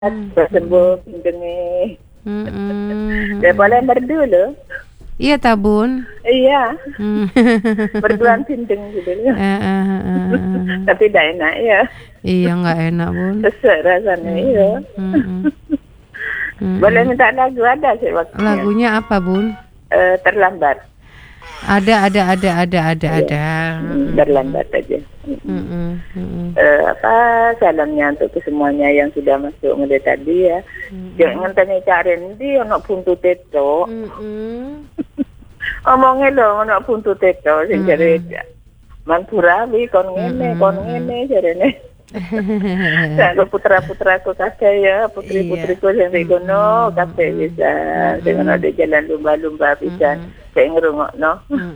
tersebut dengi. Dia boleh berdua. Iya tabun. Iya. Berduaan pindeng gitu. Tapi tidak enak ya. Iya nggak enak bun. Sesak rasanya iya. Boleh minta lagu ada sih waktunya. Lagunya apa bun? Terlambat. Ada. Terlambat aja. Salamnya untuk semuanya yang sudah masuk mulai tadi ya. Jangan tanya cari dia nak puntu teto. Omongnya dong nak puntu teto sing cari Mansurawi kon ngene jarene. Saya putra-putraku kakek ya, putri-putriku yang di kono kakek bisa dengan ada jalan lumba-lumba bisa saya ngerungokno.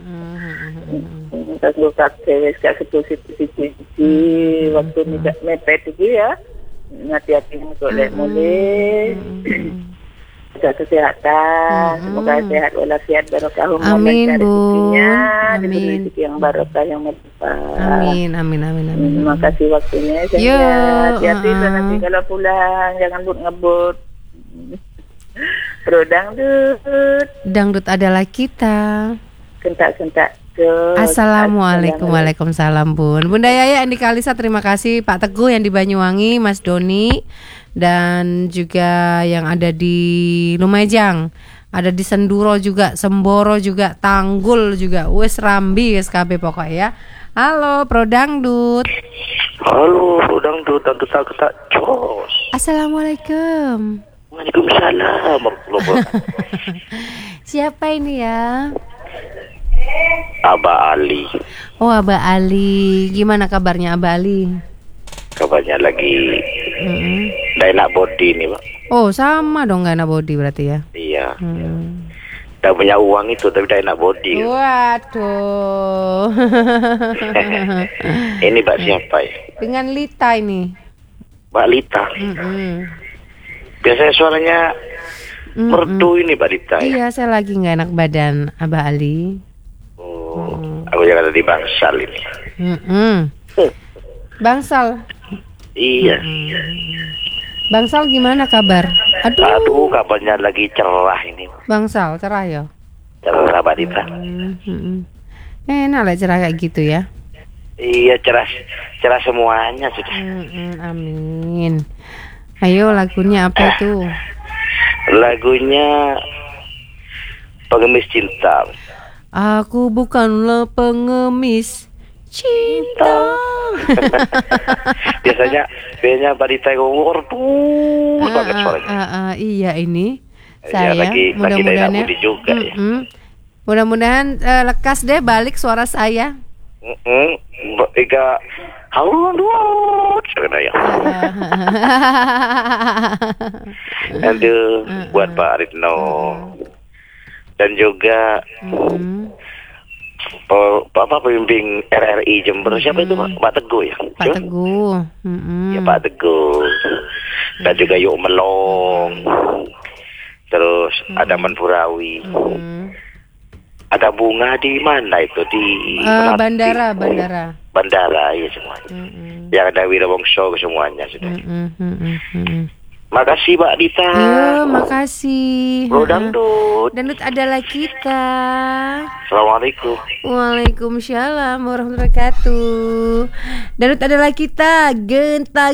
Kalau kakek wis gak sepusi waktu mepet iki ya. Hati-hati untuk lek mulai. Jaga kesehatan, semoga sehat walafiat barokah amin bu, amin yang barokah yang melimpah, amin. Terima kasih waktunya. Hati-hati nanti kalau pulang jangan ngebut. Bro dangdut adalah kita. Kentak. Assalamualaikum. Waalaikumsalam bun. Bunda Yaya Andi Kalisa, terima kasih Pak Teguh yang di Banyuwangi, Mas Doni, dan juga yang ada di Lumajang, ada di Senduro juga, Semboro juga, Tanggul juga, wes rambi SKB pokoknya ya. Halo Pro Dangdut. Halo Pro Dangdut, dangdut tak jos. Assalamualaikum. Waalaikumsalam. Siapa ini ya? Abah Ali. Oh Abah Ali, gimana kabarnya Abah Ali? Kabarnya lagi nggak enak body nih Pak. Oh sama dong, nggak enak body berarti ya? Iya. Udah punya uang itu tapi nggak enak body. Waduh. Ini Mbak siapa ya? Dengan Lita ini. Mbak Lita. Biasanya suaranya merdu ini Mbak Lita ya? Iya, saya lagi nggak enak badan Abah Ali. Aku jangan ada di Bangsal ini. Bangsal. Iya. Bangsal gimana kabar? Aduh, kabarnya lagi cerah ini. Bangsal cerah ya? Cerah Mbak Lita. Enak lah cerah kayak gitu ya. Iya, cerah semuanya sudah. Amin. Ayo lagunya apa itu? Lagunya Pengemis Cinta. Aku bukanlah pengemis cinta. Biasanya Barita ngomong banget suaranya. Iya ini saya lagi mudah-mudahan ya. Juga, ya. Mudah-mudahan lekas deh balik suara saya. Ega halo ya. Aduh, buat Pak Aritno dan juga pembimbing RRI Jember, siapa itu Pak Teguh ya? Pak Teguh. Ya Pak Teguh. Dan juga Yuk Melong. Terus ada Manfurawi. Ada Bunga di mana itu di bandara. Bandara ya semuanya. Yang ada Wirabongso semuanya sudah. Makasih Mbak Dita. Makasih. Bro Dangdut. Dangdut adalah kita. Assalamualaikum. Waalaikumsalam warahmatullahi wabarakatuh. Dangdut adalah kita. Genta